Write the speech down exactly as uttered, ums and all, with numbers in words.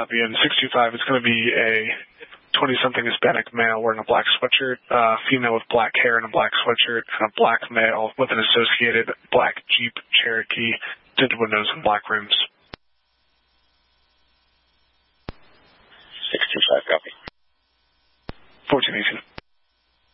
copy. And six two five is going to be a twenty-something Hispanic male wearing a black sweatshirt, uh, female with black hair and a black sweatshirt, and a black male with an associated black Jeep Cherokee, tinted windows and black rims. six two five, copy. fourteen eighteen.